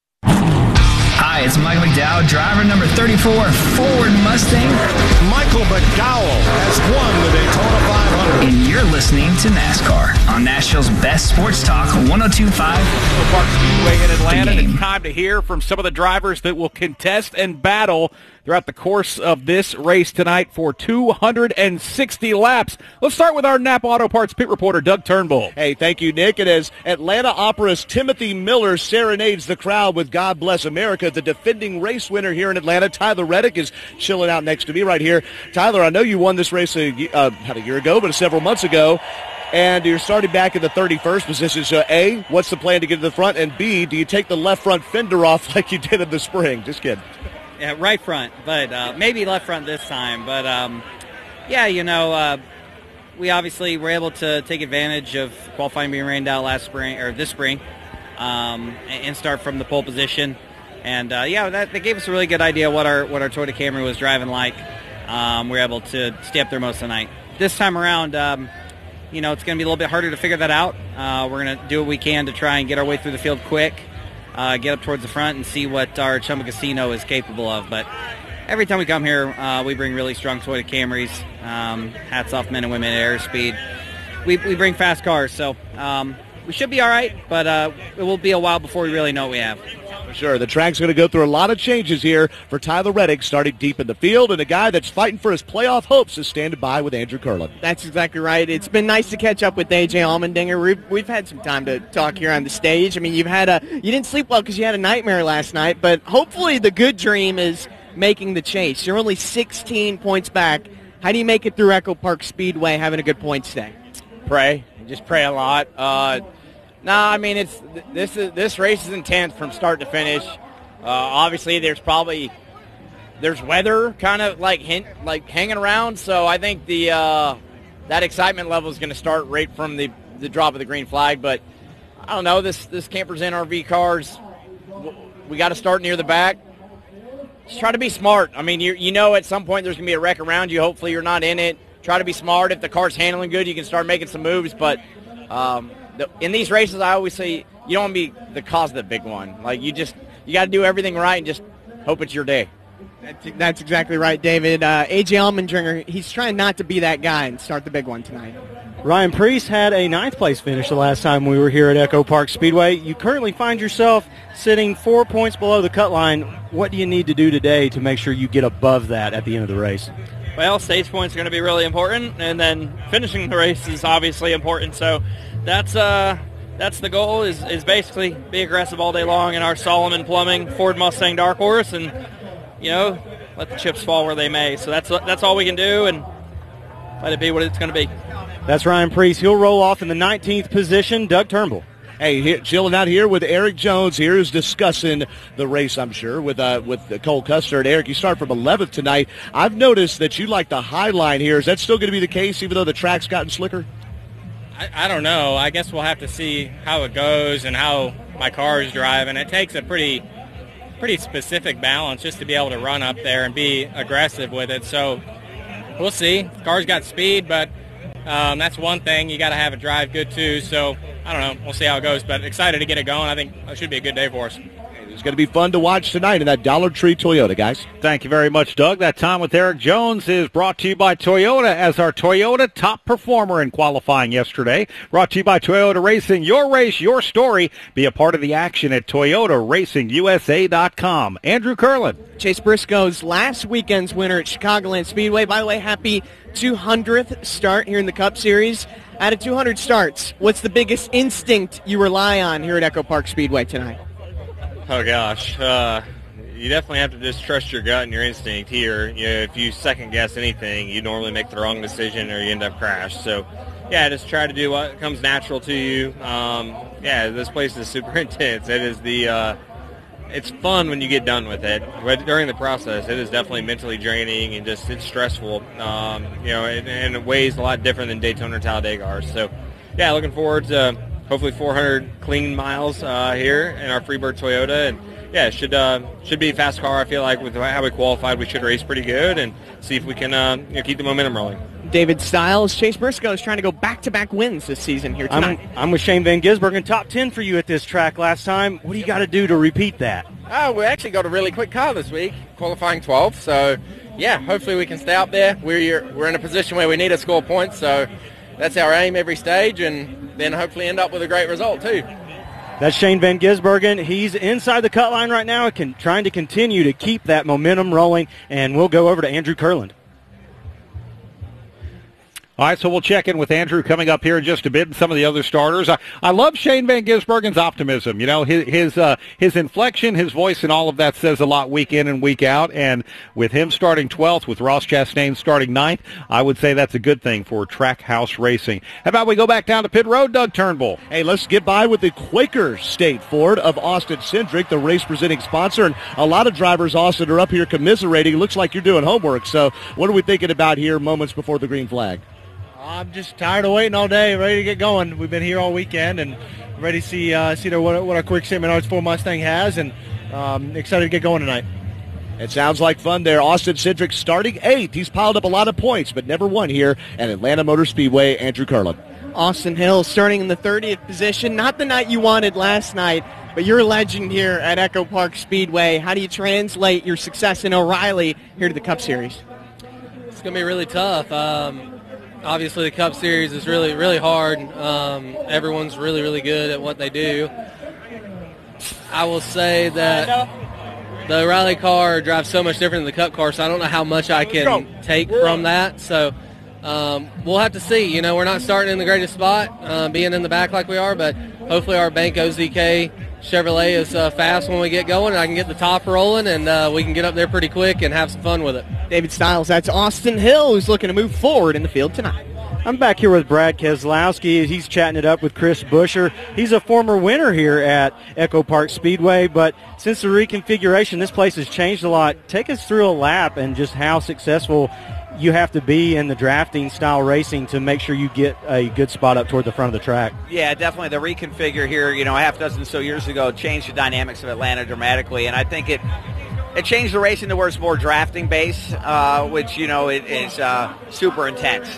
Hi, it's Michael McDowell, driver number 34, Ford Mustang. Michael McDowell has won the Daytona 500. And you're listening to NASCAR on Nashville's best sports talk, 102.5 Park Speedway in Atlanta. The game. It's time to hear from some of the drivers that will contest and battle throughout the course of this race tonight for 260 laps. Let's start with our Napa Auto Parts pit reporter, Doug Turnbull. Hey, thank you, Nick. And as Atlanta Opera's Timothy Miller serenades the crowd with God Bless America, the defending race winner here in Atlanta, Tyler Reddick, is chilling out next to me right here. Tyler, I know you won this race not a year ago, but several months ago. And you're starting back in the 31st position. So, A, what's the plan to get to the front? And B, do you take the left front fender off like you did in the spring? Just kidding. Yeah, right front, but maybe left front this time. But, we obviously were able to take advantage of qualifying being rained out this spring, and start from the pole position. And, that gave us a really good idea what our Toyota Camry was driving like. We were able to stay up there most of the night. This time around, it's going to be a little bit harder to figure that out. We're going to do what we can to try and get our way through the field quick. Get up towards the front and see what our Chumba Casino is capable of. But every time we come here, we bring really strong Toyota Camrys. Hats off men and women at Airspeed. We bring fast cars, so we should be all right, but it will be a while before we really know what we have. For sure. The track's going to go through a lot of changes here for Tyler Reddick, starting deep in the field, and a guy that's fighting for his playoff hopes is standing by with Andrew Curlin. That's exactly right. It's been nice to catch up with AJ Allmendinger. We've had some time to talk here on the stage. I mean, you didn't sleep well because you had a nightmare last night, but hopefully the good dream is making the chase. You're only 16 points back. How do you make it through Echo Park Speedway having a good points day? Pray. Just pray a lot. This race is intense from start to finish. Obviously, there's weather kind of hanging around, so I think that excitement level is going to start right from the drop of the green flag. But I don't know, this Campers Inn RV cars, we got to start near the back. Just try to be smart. I mean, at some point there's going to be a wreck around you. Hopefully you're not in it. Try to be smart. If the car's handling good, you can start making some moves. But in these races, I always say you don't want to be the cause of the big one. Like, you got to do everything right and just hope it's your day. That's exactly right, David. AJ Allmendinger, he's trying not to be that guy and start the big one tonight. Ryan Priest had a 9th place finish the last time we were here at Echo Park Speedway. You currently find yourself sitting 4 points below the cut line. What do you need to do today to make sure you get above that at the end of the race? Well, stage points are going to be really important, and then finishing the race is obviously important. So that's the goal is basically be aggressive all day long in our Solomon Plumbing Ford Mustang Dark Horse, and let the chips fall where they may. So that's all we can do, and let it be what it's going to be. That's Ryan Priest. He'll roll off in the 19th position. Doug Turnbull. Hey, chilling out here with Eric Jones here, who's discussing the race, I'm sure, with Cole Custer. And Eric, you start from 11th tonight. I've noticed that you like the high line here. Is that still going to be the case, even though the track's gotten slicker? I don't know. I guess we'll have to see how it goes and how my car is driving. It takes a pretty specific balance just to be able to run up there and be aggressive with it. So we'll see. The car's got speed, but that's one thing. You got to have it drive good too. So I don't know. We'll see how it goes, but excited to get it going. I think it should be a good day for us. It's going to be fun to watch tonight in that Dollar Tree Toyota, guys. Thank you very much, Doug. That time with Eric Jones is brought to you by Toyota as our Toyota top performer in qualifying yesterday. Brought to you by Toyota Racing. Your race, your story. Be a part of the action at ToyotaRacingUSA.com. Andrew Curlin. Chase Briscoe's last weekend's winner at Chicagoland Speedway. By the way, happy 200th start here in the Cup Series. Out of 200 starts, what's the biggest instinct you rely on here at Echo Park Speedway tonight? Oh, gosh. You definitely have to just trust your gut and your instinct here. If you second-guess anything, you normally make the wrong decision or you end up crashed. So, just try to do what comes natural to you. This place is super intense. It is it's fun when you get done with it, but during the process, it is definitely mentally draining and it's stressful. And it weighs a lot different than Daytona or Talladega are. So, looking forward to hopefully 400 clean miles here in our Freebird Toyota, and it should be a fast car. I feel like with how we qualified, we should race pretty good and see if we can keep the momentum rolling. David Stiles, Chase Briscoe is trying to go back-to-back wins this season here tonight. I'm with Shane Van Gisbergen. Top 10 for you at this track last time. What do you got to do to repeat that? We actually got a really quick car this week, qualifying 12th. So, hopefully we can stay up there. We're in a position where we need to score points. So, that's our aim every stage, and then hopefully end up with a great result too. That's Shane Van Gisbergen. He's inside the cut line right now, trying to continue to keep that momentum rolling, and we'll go over to Andrew Kurland. All right, so we'll check in with Andrew coming up here in just a bit and some of the other starters. I love Shane Van Gisbergen's optimism. You know, his inflection, his voice, and all of that says a lot week in and week out. And with him starting 12th, with Ross Chastain starting 9th, I would say that's a good thing for Trackhouse Racing. How about we go back down to pit road, Doug Turnbull? Hey, let's get by with the Quaker State Ford of Austin-Cindric, the race presenting sponsor. And a lot of drivers, Austin, are up here commiserating. It looks like you're doing homework. So what are we thinking about here moments before the green flag? I'm just tired of waiting all day, ready to get going. We've been here all weekend and ready to see what our quick statement Menards 4 Mustang has, and excited to get going tonight. It sounds like fun there. Austin-Cindric starting 8th. He's piled up a lot of points, but never won here at Atlanta Motor Speedway. Andrew Kurland. Austin Hill starting in the 30th position. Not the night you wanted last night, but you're a legend here at Echo Park Speedway. How do you translate your success in O'Reilly here to the Cup Series? It's going to be really tough. Obviously, the Cup Series is really, really hard. Everyone's really, really good at what they do. I will say that the O'Reilly car drives so much different than the Cup car, so I don't know how much I can take from that. So we'll have to see. You know, we're not starting in the greatest spot, being in the back like we are, but hopefully our Banco ZK Chevrolet is fast when we get going, and I can get the top rolling, and we can get up there pretty quick and have some fun with it. David Stiles, that's Austin Hill, who's looking to move forward in the field tonight. I'm back here with Brad Keselowski. He's chatting it up with Chris Buescher. He's a former winner here at Echo Park Speedway, but since the reconfiguration, this place has changed a lot. Take us through a lap and just how successful you have to be in the drafting style racing to make sure you get a good spot up toward the front of the track. Yeah, definitely. The reconfigure here, a half dozen or so years ago, changed the dynamics of Atlanta dramatically, and I think it changed the racing to where it's more drafting based, which, it is super intense.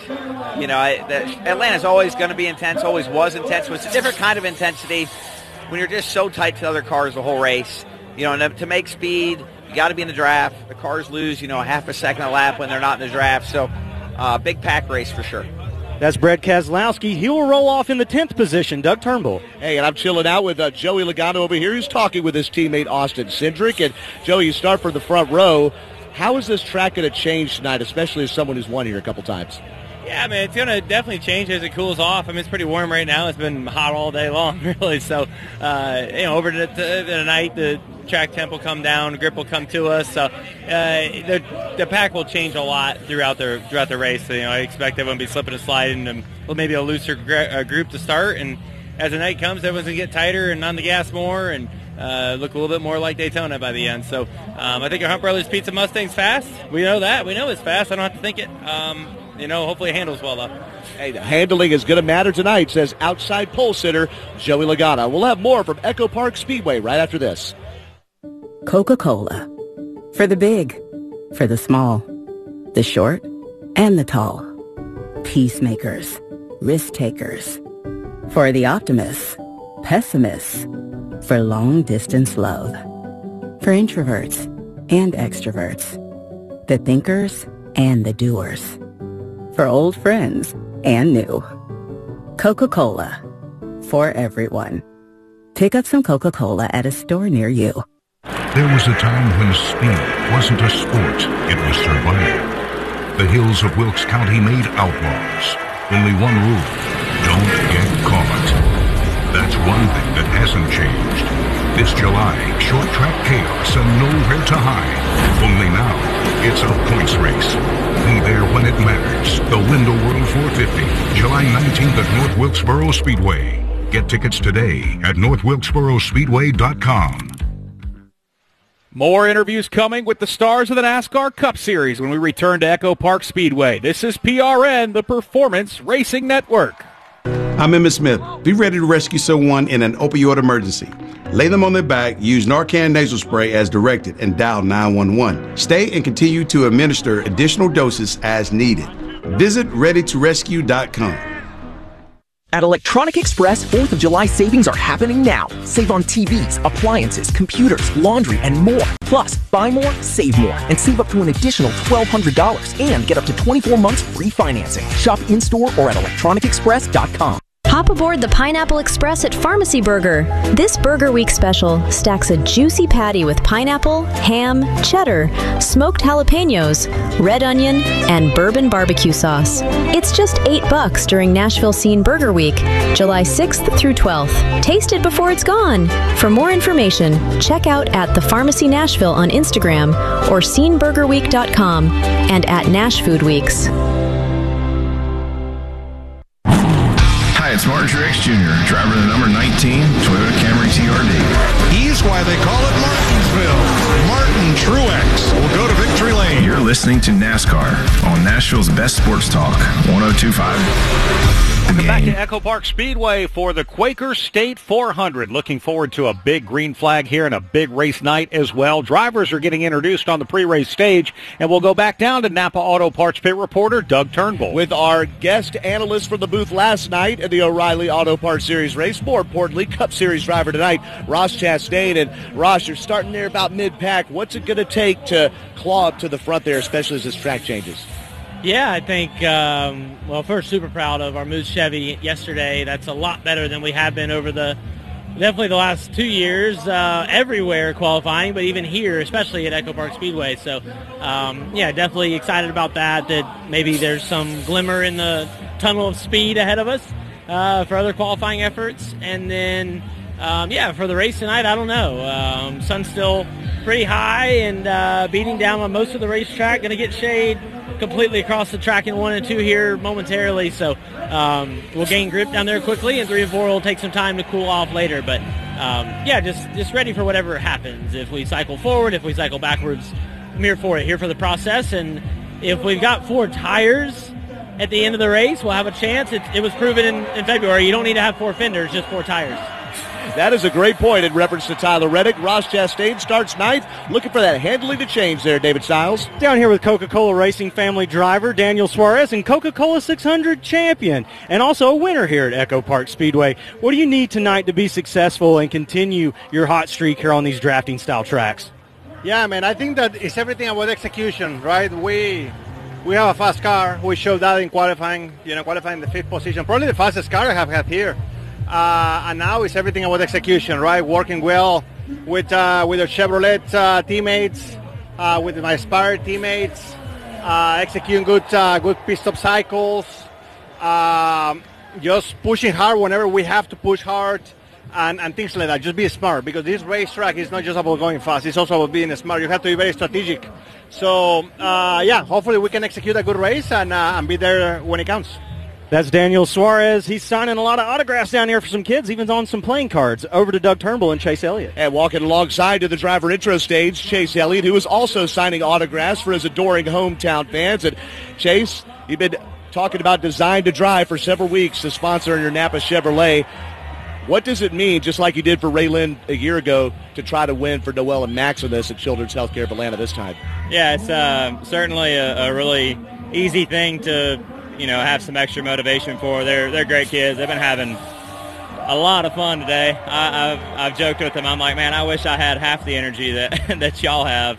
Atlanta's always going to be intense, always was intense, but it's a different kind of intensity when you're just so tight to other cars the whole race. And to make speed, you got to be in the draft. The cars lose, half a second a lap when they're not in the draft. So, big pack race for sure. That's Brad Keselowski. He will roll off in the 10th position. Doug Turnbull. Hey, and I'm chilling out with Joey Logano over here. He's talking with his teammate Austin-Cindric. And, Joey, you start from the front row. How is this track going to change tonight, especially as someone who's won here a couple times? Yeah, man, it's going to definitely change as it cools off. I mean, it's pretty warm right now. It's been hot all day long, really. So, over the night, the track temp will come down, grip will come to us. So, the pack will change a lot throughout the race. So, I expect everyone to be slipping and sliding, and maybe a looser group to start. And as the night comes, everyone's going to get tighter and on the gas more and look a little bit more like Daytona by the end. So, I think our Hunt Brothers Pizza Mustang's fast. We know that. We know it's fast. I don't have to think it. Hopefully it handles well, though. Hey, the handling is going to matter tonight, says outside pole sitter Joey Logano. We'll have more from Echo Park Speedway right after this. Coca-Cola. For the big, for the small, the short, and the tall. Peacemakers, risk takers. For the optimists, pessimists. For long-distance love. For introverts and extroverts. The thinkers and the doers. For old friends and new. Coca-Cola. For everyone. Pick up some Coca-Cola at a store near you. There was a time when speed wasn't a sport, it was survival. The hills of Wilkes County made outlaws. Only one rule, don't get caught. That's one thing that hasn't changed. This July, short track chaos and nowhere to hide. Only now, it's a points race. Be there when it matters. The Window World 450, July 19th at North Wilkesboro Speedway. Get tickets today at northwilkesborospeedway.com. More interviews coming with the stars of the NASCAR Cup Series when we return to Echo Park Speedway. This is PRN, the Performance Racing Network. I'm Emmett Smith. Be ready to rescue someone in an opioid emergency. Lay them on their back, use Narcan nasal spray as directed, and dial 911. Stay and continue to administer additional doses as needed. Visit ReadyToRescue.com. At Electronic Express, 4th of July savings are happening now. Save on TVs, appliances, computers, laundry, and more. Plus, buy more, save more, and save up to an additional $1,200 and get up to 24 months free financing. Shop in-store or at electronicexpress.com. Hop aboard the Pineapple Express at Pharmacy Burger. This Burger Week special stacks a juicy patty with pineapple, ham, cheddar, smoked jalapenos, red onion, and bourbon barbecue sauce. It's just $8 during Nashville Scene Burger Week, July 6th through 12th. Taste it before it's gone. For more information, check out at The Pharmacy Nashville on Instagram or sceneburgerweek.com and at Nash Food Weeks. Hi, it's Martin Truex Jr., driver of the number 19 Toyota Camry TRD. He's why they call it Martinsville. Martin Truex will go to victory lane. You're listening to NASCAR on Nashville's best sports talk, 102.5. Welcome back to Echo Park Speedway for the Quaker State 400. Looking forward to a big green flag here and a big race night as well. Drivers are getting introduced on the pre-race stage, and we'll go back down to Napa Auto Parts pit reporter Doug Turnbull. With our guest analyst from the booth last night at the O'Reilly Auto Parts Series race, more importantly, Cup Series driver tonight, Ross Chastain. And Ross, you're starting there about mid-pack. What's it going to take to claw up to the front there, especially as this track changes? Yeah, I think, first, super proud of our Moose Chevy yesterday. That's a lot better than we have been over definitely the last 2 years, everywhere qualifying, but even here, especially at Echo Park Speedway. So, definitely excited about that maybe there's some glimmer in the tunnel of speed ahead of us for other qualifying efforts. And then, for the race tonight, I don't know. Sun's still pretty high and beating down on most of the racetrack. Going to get shade completely across the track in 1 and 2 here momentarily, so we'll gain grip down there quickly, and 3 and 4 will take some time to cool off later. But just ready for whatever happens. If we cycle forward, if we cycle backwards, I'm here for it, here for the process. And if we've got 4 tires at the end of the race, we'll have a chance. It was proven in February. You don't need to have 4 fenders, just 4 tires. That is a great point in reference to Tyler Reddick. Ross Chastain starts ninth. Looking for that handling to change there, David Stiles. Down here with Coca-Cola Racing family driver Daniel Suarez and Coca-Cola 600 champion and also a winner here at Echo Park Speedway. What do you need tonight to be successful and continue your hot streak here on these drafting style tracks? Yeah, man, I think that it's everything about execution, right? We have a fast car. We showed that in qualifying, qualifying the 5th position. Probably the fastest car I have had here. And now it's everything about execution, right? Working well with our Chevrolet teammates, with my Aspire teammates, executing good pit stop cycles, just pushing hard whenever we have to push hard, and things like that. Just be smart, because this racetrack is not just about going fast. It's also about being smart. You have to be very strategic. So, hopefully we can execute a good race and be there when it counts. That's Daniel Suarez. He's signing a lot of autographs down here for some kids, even on some playing cards. Over to Doug Turnbull and Chase Elliott. And walking alongside to the driver intro stage, Chase Elliott, who is also signing autographs for his adoring hometown fans. And Chase, you've been talking about Design to Drive for several weeks, the sponsor in your Napa Chevrolet. What does it mean, just like you did for Ray Lynn a year ago, to try to win for Noel and Maximus at Children's Healthcare of Atlanta this time? Yeah, it's certainly a really easy thing to have some extra motivation for. They're great kids. They've been having a lot of fun today. I've joked with them. I'm like, man, I wish I had half the energy that y'all have.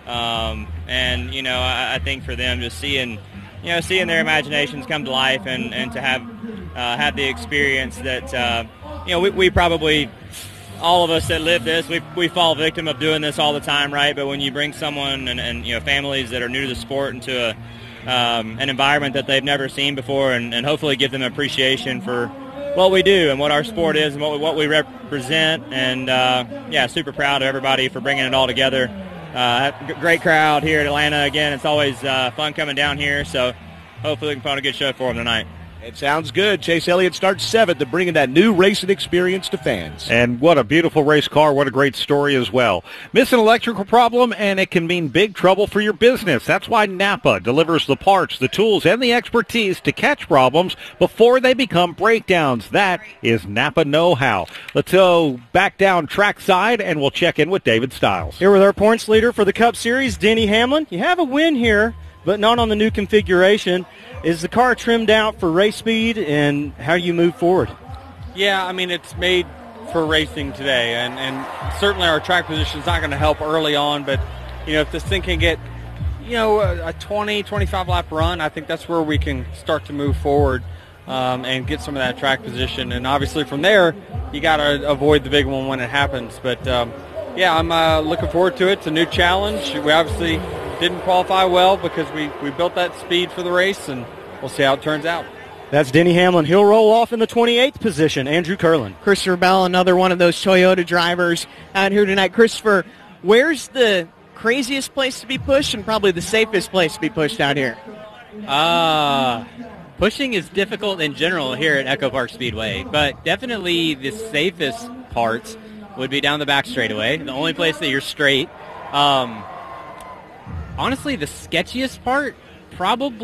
I think for them, just seeing their imaginations come to life and to have the experience that we probably, all of us that live this, we fall victim of doing this all the time, right? But when you bring someone and families that are new to the sport into an environment that they've never seen before, and hopefully give them appreciation for what we do and what our sport is and what we represent. And super proud of everybody for bringing it all together. Great crowd here at Atlanta. Again, it's always fun coming down here, so hopefully we can put on a good show for them tonight. It sounds good. Chase Elliott starts 7th and bringing that new racing experience to fans. And what a beautiful race car. What a great story as well. Miss an electrical problem, and it can mean big trouble for your business. That's why Napa delivers the parts, the tools, and the expertise to catch problems before they become breakdowns. That is Napa know-how. Let's go back down trackside, and we'll check in with David Stiles. Here with our points leader for the Cup Series, Denny Hamlin. You have a win here but not on the new configuration. Is the car trimmed out for race speed, and how do you move forward? Yeah, I mean, it's made for racing today, and certainly our track position is not going to help early on, but, if this thing can get, a 20, 25 lap run, I think that's where we can start to move forward and get some of that track position. And obviously from there, you got to avoid the big one when it happens. But, I'm looking forward to it. It's a new challenge. We obviously didn't qualify well because we built that speed for the race, and we'll see how it turns out. That's Denny Hamlin. He'll roll off in the 28th position. Andrew Curlin. Christopher Bell, another one of those Toyota drivers out here tonight. Christopher, where's the craziest place to be pushed and probably the safest place to be pushed out here? Pushing is difficult in general here at Echo Park Speedway, but definitely the safest parts would be down the back straightaway, the only place that you're straight. Honestly, the sketchiest part, probably